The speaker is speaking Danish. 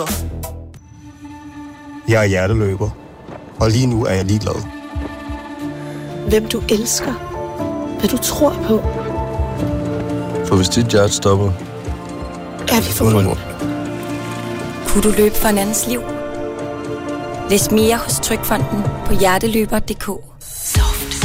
Jeg er hjerteløber, og lige nu er jeg ligeglad. Hvem du elsker, hvad du tror på. For hvis dit hjerte stopper, er vi forbundet. Kunne du løbe for en andens liv? Læs mere hos Trygfonden på hjerteløber.dk.